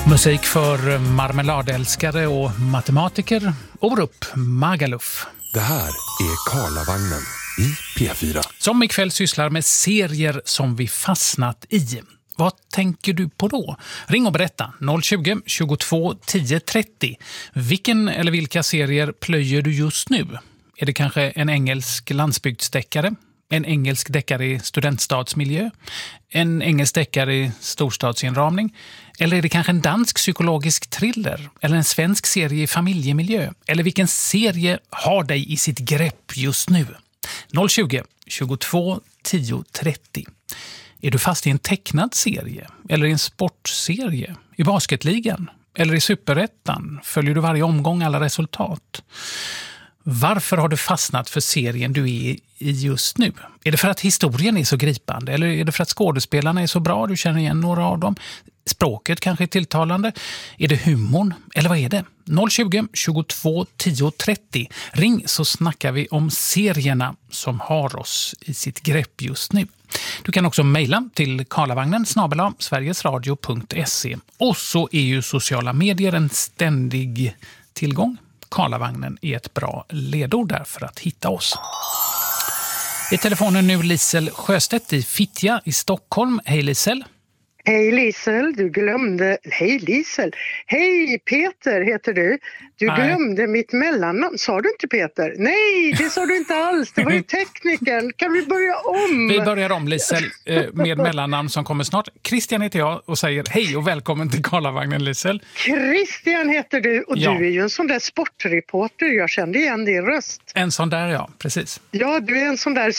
Musik för marmeladälskare och matematiker. Orup Magaluf. Det här är Karlavagnen i P4. Som ikväll sysslar med serier som vi fastnat i. Vad tänker du på då? Ring och berätta 020 22 10 30. Vilken eller vilka serier plöjer du just nu? Är det kanske en engelsk landsbygdsdeckare? En engelsk deckare i studentstadsmiljö? En engelsk deckare i storstadsinramning? Eller är det kanske en dansk psykologisk thriller? Eller en svensk serie i familjemiljö? Eller vilken serie har dig i sitt grepp just nu? 020 22 10 30. Är du fast i en tecknad serie? Eller i en sportserie? I basketligan? Eller i superettan? Följer du varje omgång alla resultat? Varför har du fastnat för serien du är i just nu? Är det för att historien är så gripande? Eller är det för att skådespelarna är så bra? Du känner igen några av dem. Språket kanske är tilltalande. Är det humorn? Eller vad är det? 020 22 10 30. Ring så snackar vi om serierna som har oss i sitt grepp just nu. Du kan också mejla till karlavagnen@sverigesradio.se. Och så är ju sociala medier en ständig tillgång. Karlavagnen är ett bra ledord där för att hitta oss. I telefonen nu Lisel Sjöstedt i Fittja i Stockholm. Hej Lisel. Hej Lisel, du glömde... Hej Lisel. Hej Peter heter du. Du glömde mitt mellannamn. Sa du inte Peter? Nej, det sa du inte alls. Det var ju tekniken. Kan vi börja om? Vi börjar om Lisel med mellannamn som kommer snart. Christian heter jag och säger hej och välkommen till Karlavagnen Lisel. Christian heter du och ja. Du är ju en sån där sportreporter. Jag kände igen din röst. En sån där, ja, precis. Ja, du är en sån där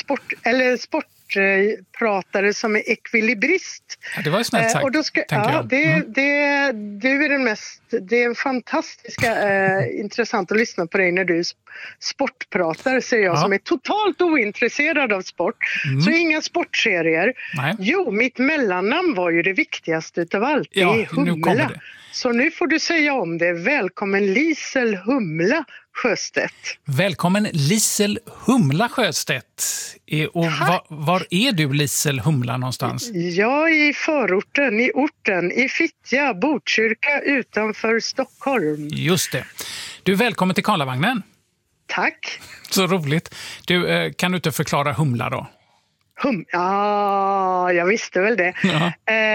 sportpratare som är ekvilibrist. Ja, det var ju snällt sagt, och då ska, du är den mest, det är fantastiska intressant att lyssna på dig när du sportpratar, ser jag, som är totalt ointresserad av sport. Så inga sportserier. Nej. Jo, mitt mellannamn var ju det viktigaste utav allt. Det är Humla. Så nu får du säga om det. Välkommen Lisel Humla Sjöstedt. Välkommen Lisel Humla Sjöstedt. Och var är du Lisel Humla någonstans? Ja, i förorten, i orten, i Fittja, Botkyrka utanför Stockholm. Just det. Du, välkommen till Karlavagnen. Tack. Så roligt. Du, kan du inte förklara Humla då? Ja, jag visste väl det. Ja.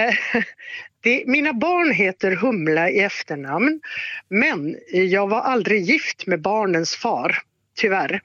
Mina barn heter Humla i efternamn, men jag var aldrig gift med barnens far, tyvärr.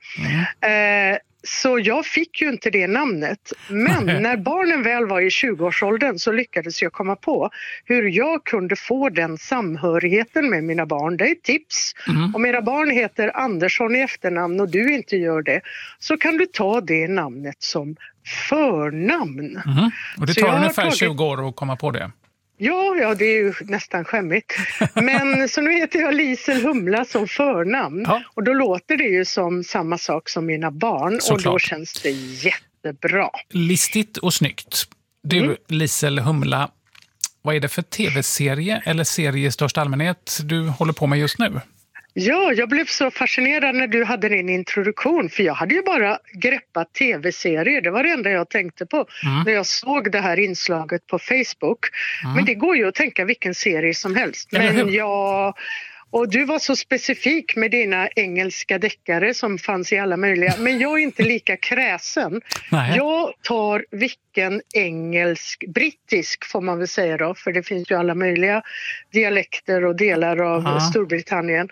Så jag fick ju inte det namnet. Men när barnen väl var i 20-årsåldern så lyckades jag komma på hur jag kunde få den samhörigheten med mina barn. Det är ett tips. Om era barn heter Andersson i efternamn och du inte gör det, så kan du ta det namnet som förnamn. Och det tar ungefär 20 år att komma på det. Ja, det är ju nästan skämmigt. Men så nu heter jag Lisel Humla som förnamn. Ja. Och då låter det ju som samma sak som mina barn. Såklart. Och då känns det jättebra. Listigt och snyggt. Du, Lisel Humla, vad är det för tv-serie eller serie i största allmänhet du håller på med just nu? Ja, jag blev så fascinerad när du hade din introduktion, för jag hade ju bara greppat tv-serier. Det var det enda jag tänkte på när jag såg det här inslaget på Facebook. Men det går ju att tänka vilken serie som helst. Och du var så specifik med dina engelska deckare som fanns i alla möjliga. Men jag är inte lika kräsen. Nej. Jag tar vilken brittisk får man väl säga då. För det finns ju alla möjliga dialekter och delar av Storbritannien.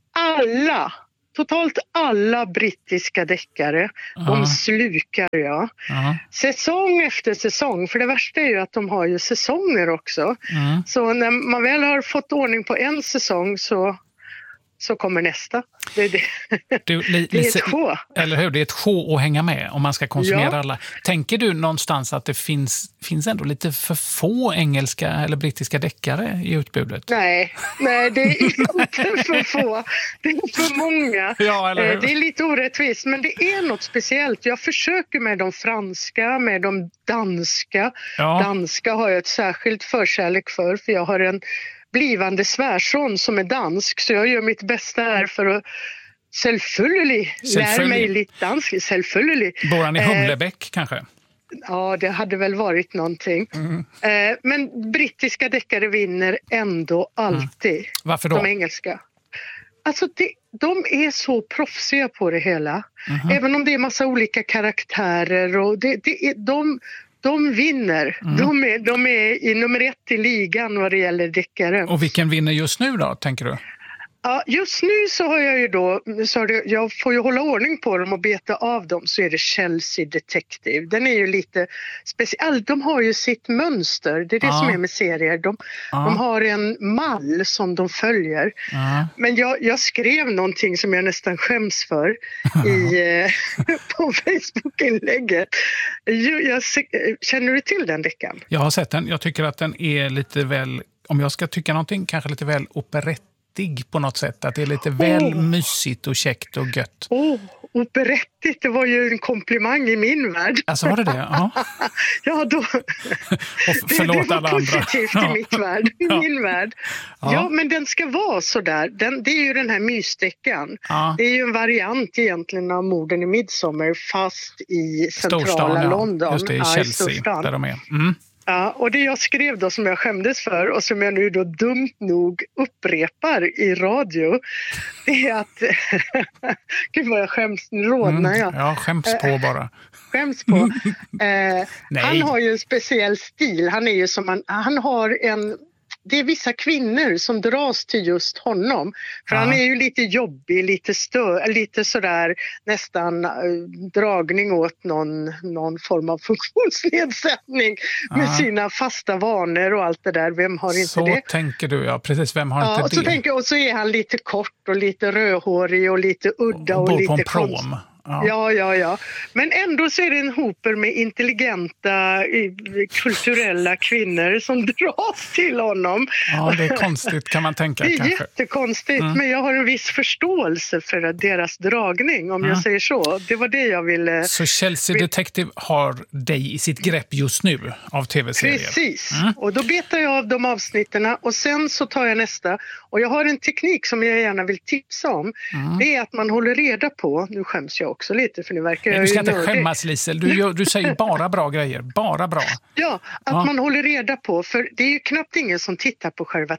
Totalt alla brittiska deckare, de slukar jag. Säsong efter säsong, för det värsta är ju att de har ju säsonger också. Så när man väl har fått ordning på en säsong så kommer nästa. Det är ett sjå. Eller hur? Det är ett sjå att hänga med om man ska konsumera alla. Tänker du någonstans att det finns ändå lite för få engelska eller brittiska deckare i utbudet? Nej, det är inte för få. Det är för många. Ja, eller hur? Det är lite orättvist, men det är något speciellt. Jag försöker med de franska, med de danska. Ja. Danska har jag ett särskilt förkärlek för jag har en blivande svärson som är dansk, så jag gör mitt bästa här för att lära mig lite dansk. Bor han i Humlebäck kanske? Ja, det hade väl varit någonting. Men brittiska deckare vinner ändå alltid. Varför då? De engelska. Alltså de är så proffsiga på det hela. Även om det är massa olika karaktärer. Och de vinner. De är i nummer 1 i ligan vad det gäller deckare. Och vilken vinner just nu då, tänker du? Ja, just nu så har jag ju jag får ju hålla ordning på dem och beta av dem, så är det Chelsea Detective. Den är ju lite speciell. De har ju sitt mönster, det är det som är med serier. De har en mall som de följer. Men jag skrev någonting som jag nästan skäms för på Facebook-inlägget. Känner du till den deckaren? Jag har sett den. Jag tycker att den är lite väl, om jag ska tycka någonting, kanske lite väl operettig på något sätt. Att det är lite väl mysigt och käckt och gött. Operettigt, det var ju en komplimang i min värld. Alltså var det det? Ja. Ja, då. Och förlåt alla andra. Det var positivt i min värld. Ja, men den ska vara sådär. Det är ju den här mysdeckan. Det är ju en variant egentligen av Morden i Midsommar, fast i centrala London. Just det, i Chelsea, där de är. Ja, och det jag skrev då som jag skämdes för och som jag nu då dumt nog upprepar i radio, det är att gud vad jag skäms, rodnar jag. Ja, skäms på bara. Skäms på. Han har ju en speciell stil. Han är ju som han har en. Det är vissa kvinnor som dras till just honom. För han är ju lite jobbig, lite sådär nästan dragning åt någon form av funktionsnedsättning med sina fasta vanor och allt det där. Vem har inte så det? Så tänker du, ja. Precis, vem har inte det? Och så är han lite kort och lite rödhårig och lite udda och lite på en prom. Ja. Men ändå så är det en hoper med intelligenta, kulturella kvinnor som dras till honom. Ja, det är konstigt kan man tänka. Det är kanske jättekonstigt, men jag har en viss förståelse för deras dragning, om jag säger så. Det var det jag ville. Så Chelsea Detective har dig i sitt grepp just nu av tv-serier? Precis, och då betar jag av de avsnitterna och sen så tar jag nästa. Och jag har en teknik som jag gärna vill tipsa om. Det är att man håller reda på, nu skäms jag också lite för nu verkar jag. Du ska inte skämmas, Lisel. Du säger bara bra grejer. Bara bra. Ja, att man håller reda på. För det är ju knappt ingen som tittar på själva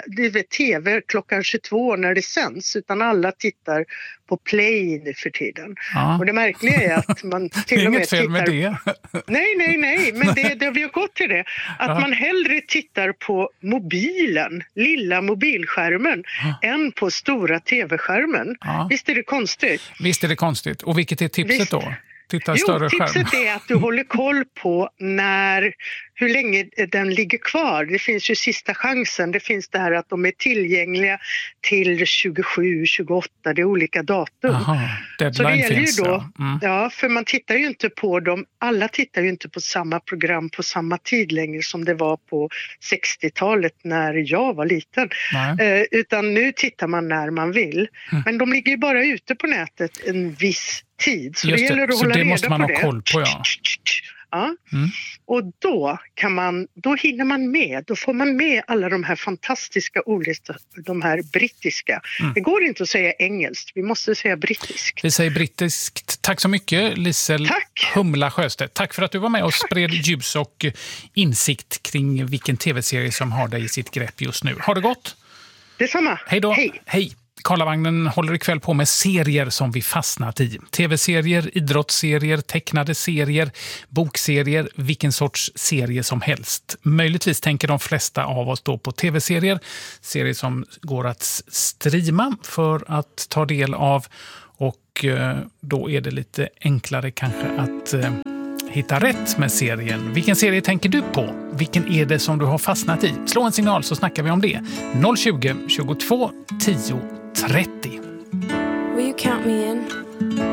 tv klockan 22 när det sänds. Utan alla tittar på play nu för tiden. Och det märkliga är att man till och med inget fel med det. Nej. Men det vi har gått till det. Att man hellre tittar på mobilen, lilla mobilskärmen, än på stora tv-skärmen. Visst är det konstigt? Visst är det konstigt. Och vilket är tipset då? Tipset är att du håller koll på hur länge den ligger kvar. Det finns ju sista chansen. Det finns det här att de är tillgängliga till 27, 28, det är olika datum. Så det gäller ju då, för man tittar ju inte på dem, alla tittar ju inte på samma program på samma tid längre som det var på 60-talet när jag var liten. Utan nu tittar man när man vill. Men de ligger ju bara ute på nätet en viss tid. Så det gäller att hålla reda på det. Så det måste man ha koll på, Ja. Och då hinner man med. Då får man med alla de här fantastiska olika, de här brittiska. Det går inte att säga engelskt. Vi måste säga brittiskt. Vi säger brittiskt. Tack så mycket, Lisel Humla Sjöstedt. Tack för att du var med och spred ljus och insikt kring vilken tv-serie som har dig i sitt grepp just nu. Ha det gott! Detsamma. Hej då. Hej. Karlavagnen håller ikväll på med serier som vi fastnat i. TV-serier, idrottsserier, tecknade serier, bokserier, vilken sorts serie som helst. Möjligtvis tänker de flesta av oss då på TV-serier. Serier som går att streama för att ta del av. Och då är det lite enklare kanske att hitta rätt med serien. Vilken serie tänker du på? Vilken är det som du har fastnat i? Slå en signal så snackar vi om det. 020 22 10 30. Will you count me in?